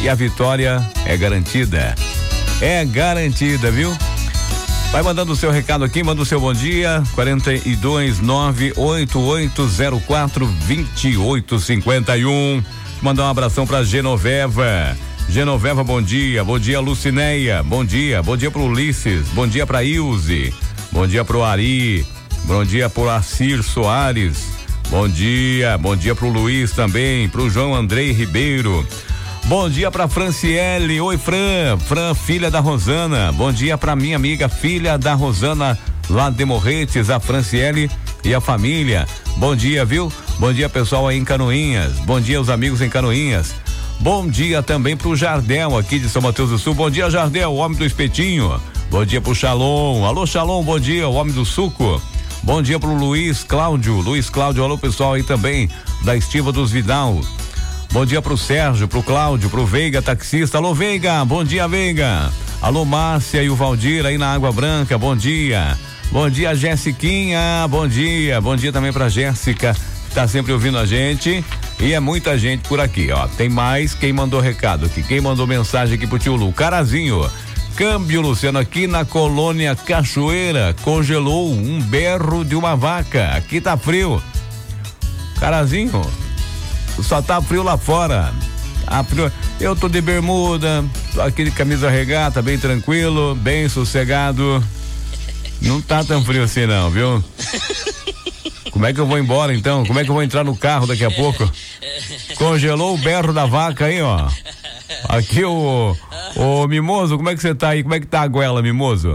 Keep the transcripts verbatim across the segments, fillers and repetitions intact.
e a vitória é garantida. É garantida, viu? Vai mandando o seu recado aqui, manda o seu bom dia, quarenta e dois, nove oito oito zero quatro, vinte e oito cinquenta e um. Mandar um abração pra Genoveva. Genoveva, bom dia. Bom dia, Lucinéia. Bom dia. Bom dia pro Ulisses. Bom dia pra Ilze. Bom dia pro Ari. Bom dia pro Acir Soares. Bom dia. Bom dia pro Luiz também. Pro João Andrei Ribeiro. Bom dia pra Franciele. Oi, Fran. Fran, filha da Rosana. Bom dia pra minha amiga, filha da Rosana, lá de Morretes, a Franciele e a família. Bom dia, viu? Bom dia, pessoal aí em Canoinhas. Bom dia, os amigos em Canoinhas. Bom dia também pro Jardel, aqui de São Mateus do Sul. Bom dia, Jardel, o homem do espetinho. Bom dia pro Shalom. Alô, Shalom, bom dia, o homem do suco. Bom dia pro Luiz Cláudio. Luiz Cláudio, alô, pessoal aí também da Estiva dos Vidal. Bom dia pro Sérgio, pro Cláudio, pro Veiga, taxista. Alô, Veiga, bom dia, Veiga. Alô, Márcia e o Valdir aí na Água Branca, bom dia. Bom dia, Jessiquinha, bom dia. Bom dia também pra Jéssica, que tá sempre ouvindo a gente. E é muita gente por aqui, ó. Tem mais quem mandou recado aqui, quem mandou mensagem aqui pro tio Lu. Carazinho, câmbio, Luciano, aqui na colônia Cachoeira, congelou um berro de uma vaca. Aqui tá frio. Carazinho, só tá frio lá fora. Tá frio. Eu tô de bermuda, tô aqui de camisa regata, bem tranquilo, bem sossegado. Não tá tão frio assim não, viu? Como é que eu vou embora então? Como é que eu vou entrar no carro daqui a pouco? Congelou o berro da vaca aí, ó. Aqui o, o Mimoso, como é que você tá aí? Como é que tá a goela, Mimoso?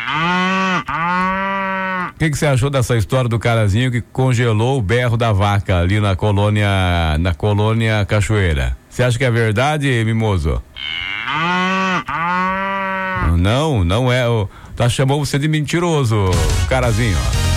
O que que você achou dessa história do carazinho que congelou o berro da vaca ali na colônia, na colônia Cachoeira? Você acha que é verdade, Mimoso? Não, não é. Tá chamando você de mentiroso, carazinho, ó.